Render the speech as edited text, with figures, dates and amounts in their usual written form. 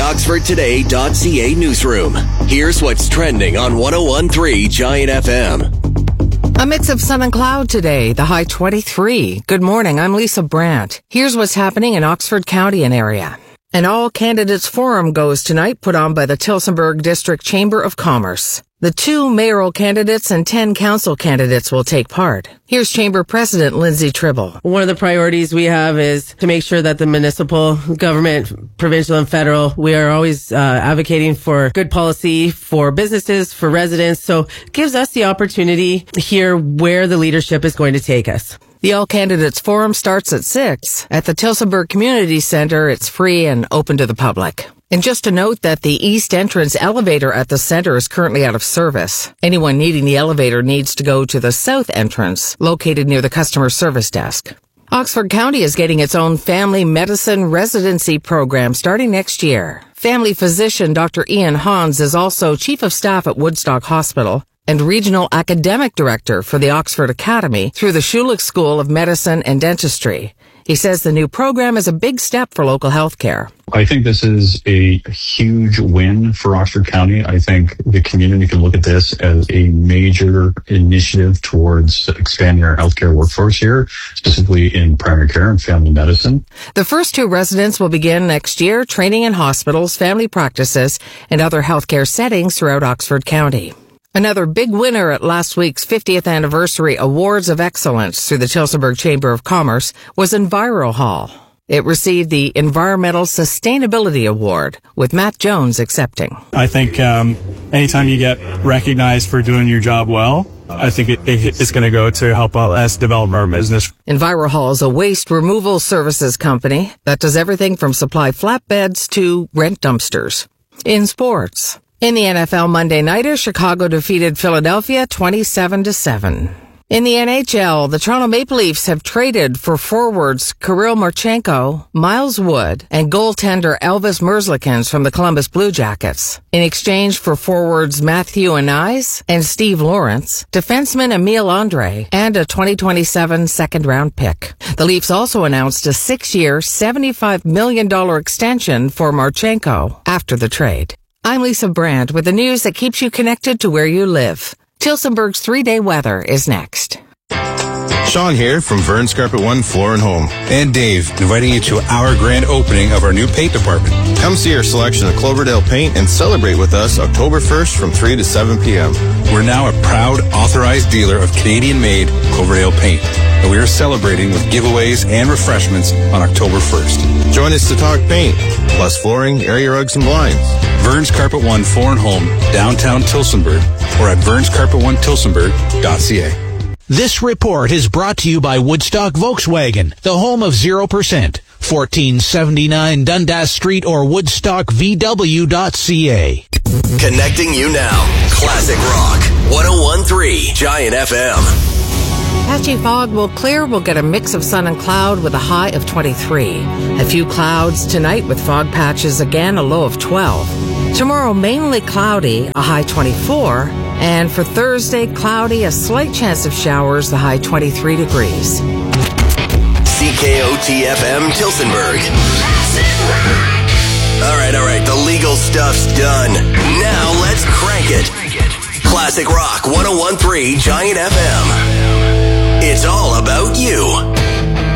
OxfordToday.ca newsroom. Here's what's trending on 101.3 Giant FM. A mix of sun and cloud today, the high 23. Good morning, I'm Lisa Brandt. Here's what's happening in Oxford County and area. An all-candidates forum goes tonight, put on by the Tillsonburg District Chamber of Commerce. The 2 mayoral candidates and 10 council candidates will take part. Here's Chamber President Lindsay Tribble. One of the priorities we have is to make sure that the municipal government, provincial and federal, we are always advocating for good policy for businesses, for residents. So it gives us the opportunity to hear where the leadership is going to take us. The All Candidates Forum starts at 6. At the Tillsonburg Community Center, it's free and open to the public. And just to note that the east entrance elevator at the center is currently out of service. Anyone needing the elevator needs to go to the south entrance, located near the customer service desk. Oxford County is getting its own family medicine residency program starting next year. Family physician Dr. Ian Hans is also chief of staff at Woodstock Hospital and regional academic director for the Oxford Academy through the Schulich School of Medicine and Dentistry. He says the new program is a big step for local healthcare. I think this is a huge win for Oxford County. I think the community can look at this as a major initiative towards expanding our healthcare workforce here, specifically in primary care and family medicine. The first 2 residents will begin next year, training in hospitals, family practices, and other healthcare settings throughout Oxford County. Another big winner at last week's 50th Anniversary Awards of Excellence through the Tillsonburg Chamber of Commerce was EnviroHall. It received the Environmental Sustainability Award, with Matt Jones accepting. I think anytime you get recognized for doing your job well, I think it's going to go to help us develop our business. EnviroHall is a waste removal services company that does everything from supply flatbeds to rent dumpsters. In sports. In the NFL Monday nighter, Chicago defeated Philadelphia 27-7. In the NHL, the Toronto Maple Leafs have traded for forwards Kirill Marchenko, Miles Wood, and goaltender Elvis Merzlikins from the Columbus Blue Jackets. In exchange for forwards Matthew Anais and Steve Lawrence, defenseman Emile Andre, and a 2027 second-round pick. The Leafs also announced a 6-year, $75 million extension for Marchenko after the trade. I'm Lisa Brandt with the news that keeps you connected to where you live. Tillsonburg's 3-day weather is next. Sean here from Vern's Carpet One Floor and Home. And Dave, inviting you to our grand opening of our new paint department. Come see our selection of Cloverdale paint and celebrate with us October 1st from 3 to 7 p.m. We're now a proud authorized dealer of Canadian-made Cloverdale paint. And we are celebrating with giveaways and refreshments on October 1st. Join us to talk paint, plus flooring, area rugs, and blinds. Vern's Carpet One Floor and Home, downtown Tillsonburg, or at vernscarpet1tillsonburg.ca. This report is brought to you by Woodstock Volkswagen, the home of 0%, 1479 Dundas Street or woodstockvw.ca. Connecting you now. Classic Rock. 101.3 Giant FM. Patchy fog will clear. We'll get a mix of sun and cloud with a high of 23. A few clouds tonight with fog patches again, a low of 12. Tomorrow, mainly cloudy, a high 24. And for Thursday, cloudy, a slight chance of showers, the high 23 degrees. CKOT-FM Tillsonburg. All right. The legal stuff's done. Now let's crank it. Classic Rock 101.3 Giant FM. It's all about you.